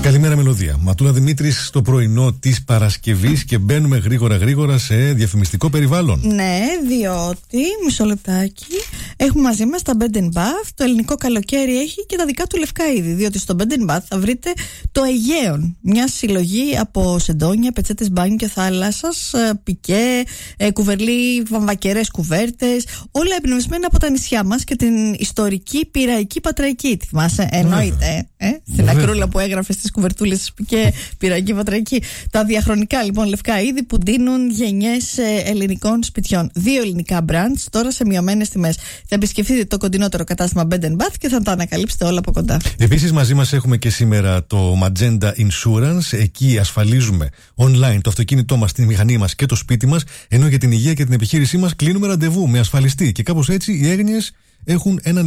Καλημέρα, Μελωδία. Ματούλα Δημήτρης στο πρωινό της Παρασκευής και μπαίνουμε γρήγορα σε διαφημιστικό περιβάλλον. Ναι, διότι, μισό λεπτάκι, έχουμε μαζί μας τα Bed & Bath. Το ελληνικό καλοκαίρι έχει και τα δικά του λευκά είδη. Διότι στο Bed & Bath θα βρείτε το Αιγαίον. Μια συλλογή από σεντόνια, πετσέτες μπάνιου και θάλασσας, πικέ, κουβερλί, βαμβακερές κουβέρτες. Όλα εμπνευσμένα από τα νησιά μας και την ιστορική Πειραϊκή Πατραϊκή. Τη θυμάσαι, εννοείται. Στην ακρούλα που έγραφε στις κουβερτούλες και Πειραϊκή Πατραϊκή. Τα διαχρονικά λοιπόν λευκά είδη που ντύνουν γενιές ελληνικών σπιτιών. 2 ελληνικά brands τώρα σε μειωμένες τιμές. Θα επισκεφτείτε το κοντινότερο κατάστημα Bed & Bath και θα τα ανακαλύψετε όλα από κοντά. Επίσης μαζί μας έχουμε και σήμερα το Magenta Insurance. Εκεί ασφαλίζουμε online το αυτοκίνητό μας, τη μηχανή μας και το σπίτι μας, ενώ για την υγεία και την επιχείρησή μας κλείνουμε ραντεβού με ασφαλιστή. Και κάπως έτσι οι έγνοιες έχουν έναν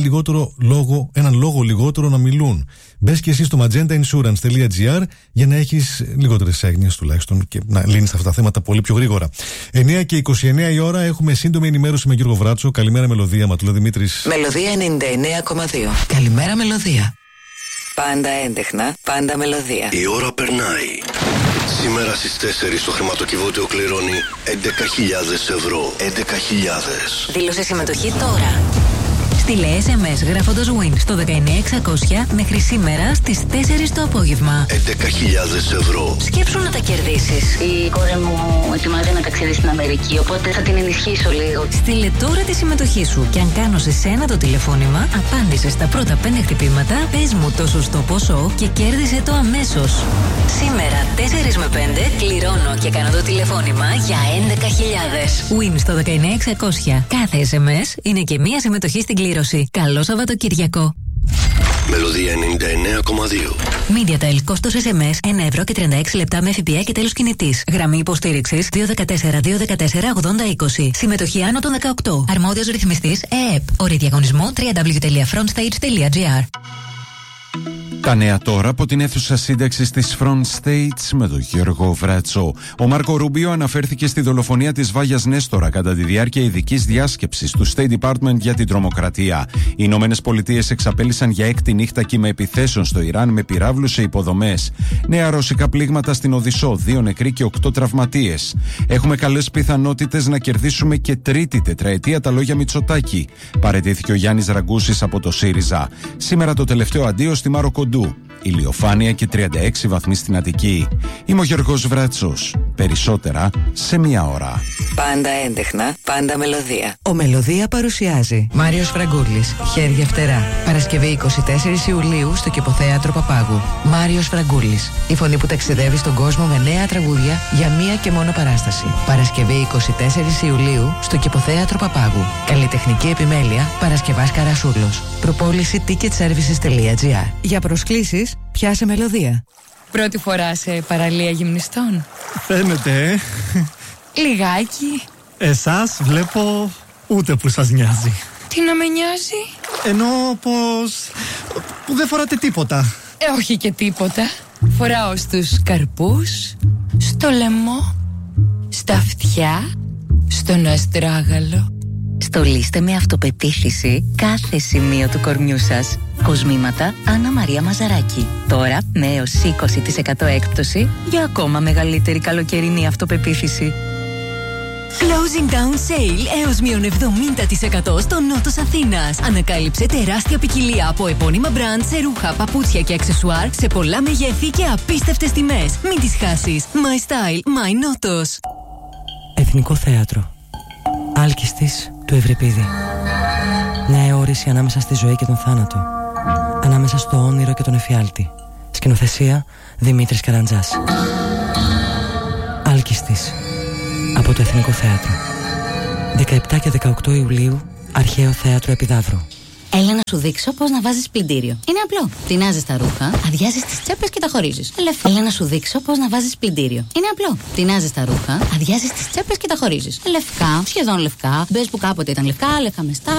λόγο λιγότερο να μιλούν. Μπες και εσύ στο magentainsurance.gr για να έχεις λιγότερες έγνοιες τουλάχιστον και να λύνεις αυτά τα θέματα πολύ πιο γρήγορα. 9 και 29 η ώρα έχουμε σύντομη ενημέρωση με Γιώργο Βράτσο. Καλημέρα, Μελωδία. Ματούλα Δημήτρης. Μελωδία 99,2. Καλημέρα, Μελωδία. Πάντα έντεχνα, πάντα μελωδία. Η ώρα περνάει. Σήμερα στις 4 το χρηματοκιβώτιο κληρώνει 11.000 ευρώ. 11.000. Δήλωσε συμμετοχή τώρα. Στείλε SMS γράφοντας WIN στο 19600 μέχρι σήμερα στις 4 το απόγευμα. 11.000 ευρώ. Σκέψου να τα κερδίσεις. Η κόρη μου ετοιμάζει να ταξιδέψει στην Αμερική, οπότε θα την ενισχύσω λίγο. Στείλε τώρα τη συμμετοχή σου και αν κάνω σε σένα το τηλεφώνημα, απάντησε στα πρώτα 5 χτυπήματα, πες μου το σωστό ποσό και κέρδισε το αμέσως. Σήμερα 4 με 5 κληρώνω και κάνω το τηλεφώνημα για 11.000. WIN στο 19600. Κάθε SMS είναι και μία συμμετοχή στην κλήρωση. Καλό Σαββατοκυριακό. Μελωδία 99,2. MediaTel, κόστος SMS 1 ευρώ και 36 λεπτά με ΦΠΑ και τέλος κινητής. Γραμμή υποστήριξης 214-214-8020. Συμμετοχή άνω των 18. Αρμόδιος ρυθμιστής ΕΕΠ. Όροι διαγωνισμού www.frontstage.gr. Τα νέα τώρα από την αίθουσα σύνταξης της Front States με τον Γιώργο Βράτσο. Ο Μάρκο Ρούμπιο αναφέρθηκε στη δολοφονία της Βάγιας Νέστορα κατά τη διάρκεια ειδικής διάσκεψης του State Department για την τρομοκρατία. Οι Ηνωμένες Πολιτείες εξαπέλυσαν για 6η νύχτα κύμα επιθέσεων στο Ιράν με πυράβλους σε υποδομές. Νέα ρωσικά πλήγματα στην Οδυσσό, 2 νεκροί και 8 τραυματίες. Έχουμε καλές πιθανότητες να κερδίσουμε και τρίτη τετραετία, τα λόγια Μητσοτάκη. Παραιτήθηκε ο Γιάννης Ραγκούσης από το ΣΥΡΙΖΑ. Σήμερα το τελευταίο αντίο στη Μάρο Κοντού. Ηλιοφάνεια και 36 βαθμοί στην Αττική. Είμαι ο Γιώργος Βράτσος. Περισσότερα σε μία ώρα. Πάντα έντεχνα, πάντα μελωδία. Ο Μελωδία παρουσιάζει Μάριος Φραγκούλης, Χέρια Φτερά. Παρασκευή 24 Ιουλίου στο Κηποθέατρο Παπάγου. Μάριος Φραγκούλης, η φωνή που ταξιδεύει στον κόσμο με νέα τραγούδια για μία και μόνο παράσταση. Παρασκευή 24 Ιουλίου στο Κηποθέατρο Παπάγου. Καλλιτεχνική επιμέλεια Παρασκευάς Καρασούλος. Προπόληση ticketservices.gr. Για προσκλήσεις πιάσε Μελωδία. Πρώτη φορά σε παραλία γυμνιστών. Φαίνεται, Λιγάκι. Εσάς βλέπω ούτε που σας νοιάζει. Τι να με νοιάζει? Εννοώ που δεν φοράτε τίποτα. Όχι και τίποτα. Φοράω στους καρπούς, στο λαιμό, στα αυτιά, στον αστράγαλο. Στολίστε με αυτοπεποίθηση κάθε σημείο του κορμιού σας. Κοσμήματα Άννα Μαρία Μαζαράκη. Τώρα με έως 20% έκπτωση για ακόμα μεγαλύτερη καλοκαιρινή αυτοπεποίθηση. Closing down sale έως μείον 70% στο νότος Αθήνας. Ανακάλυψε τεράστια ποικιλία από επώνυμα μπραντ σε ρούχα, παπούτσια και αξεσουάρ σε πολλά μεγέθη και απίστευτες τιμές. Μην τις χάσεις. My style, my νότος. Εθνικό Θέατρο. Άλκιστης του Ευρυπίδη. Μια αιώρηση ανάμεσα στη ζωή και τον θάνατο. Ανάμεσα στο όνειρο και τον εφιάλτη. Σκηνοθεσία Δημήτρης Καραντζάς. Άλκιστης. Από το Εθνικό Θέατρο. 17 και 18 Ιουλίου, Αρχαίο Θέατρο Επιδαύρου. Έλα να σου δείξω πώς να βάζεις πλυντήριο. Είναι απλό. Τεινάζεις τα ρούχα, αδειάζεις τις τσέπες και τα χωρίζεις. Έλα να σου δείξω πώς να βάζεις πλυντήριο. Είναι απλό. Τεινάζεις τα ρούχα, αδειάζεις τις τσέπες και τα χωρίζεις. Λευκά, σχεδόν λευκά. Μπες που κάποτε ήταν λευκά, λευκά μεστά.